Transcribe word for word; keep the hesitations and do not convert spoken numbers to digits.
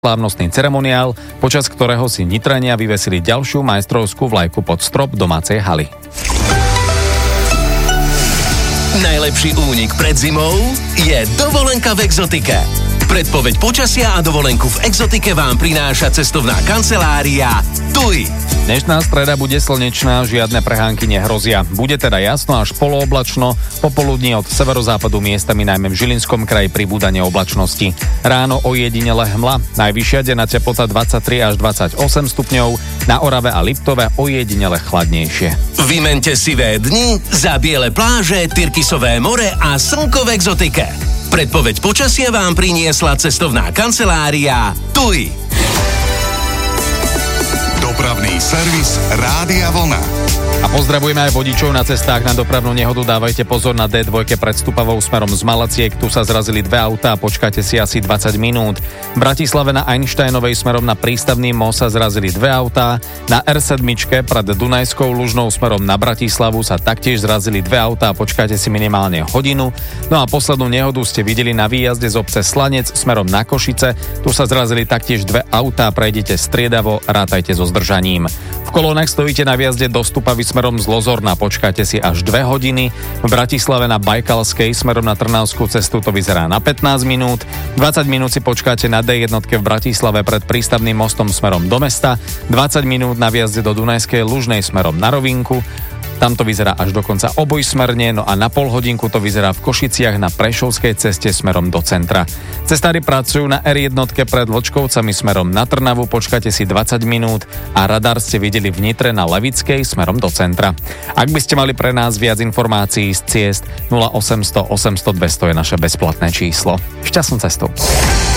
slávnostný ceremoniál, počas ktorého si Nitrania vyvesili ďalšiu majstrovskú vlajku pod strop domácej haly. Najlepší únik pred zimou je dovolenka v Exotike. Predpoveď počasia a dovolenku v Exotike vám prináša cestovná kancelária TUI. Dnešná streda bude slnečná, žiadne prehánky nehrozia. Bude teda jasno až polooblačno, popoludní od severozápadu miestami najmä v Žilinskom kraji pribúdanie oblačnosti. Ráno ojedinele hmla, najvyššia denná teplota dvadsaťtri až dvadsaťosem stupňov, na Orave a Liptove ojedinele chladnejšie. Vymente sivé dni za biele pláže, Tyrkisové more a slnko v Exotike. Predpoveď počasia vám priniesla cestovná kancelária TUI. Dopravný servis Rádia Vlna. A pozdravujeme aj vodičov na cestách na dopravnú nehodu. Dávajte pozor na dé dva pred Stupavou smerom z Malaciek. Tu sa zrazili dve autá, počkajte si asi dvadsať minút. V Bratislave na Einsteinovej smerom na Prístavný most sa zrazili dve autá. Na er sedem pred Dunajskou Lužnou smerom na Bratislavu sa taktiež zrazili dve autá, počkajte si minimálne hodinu. No a poslednú nehodu ste videli na výjazde z obce Slanec smerom na Košice. Tu sa zrazili taktiež dve autá, prejdete striedavo, rátajte so zdržaním. V kolónach stojíte na výjazde do Stupavy smerom z Lozorna, počkáte si až dve hodiny. V Bratislave na Bajkalskej smerom na Trnavskú cestu to vyzerá na pätnásť minút. dvadsať minút si počkáte na dé jedna v Bratislave pred Prístavným mostom smerom do mesta. dvadsať minút na výjazde do Dunajskej Lužnej smerom na Rovinku. Tam to vyzerá až dokonca obojsmerne, no a na pol hodinku to vyzerá v Košiciach na Prešovskej ceste smerom do centra. Cestári pracujú na er jedna pred Vlčkovcami smerom na Trnavu, počkáte si dvadsať minút a radar ste videli v Nitre na Levickej smerom do centra. Ak by ste mali pre nás viac informácií z ciest, nula osemsto osemsto dvesto je naše bezplatné číslo. Šťastnú cestu.